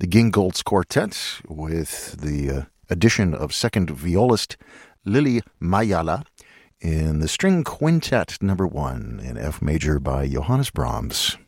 the Gingolds Quartet with the addition of second violist Lili Mayala in the String Quintet No. 1 in F major by Johannes Brahms.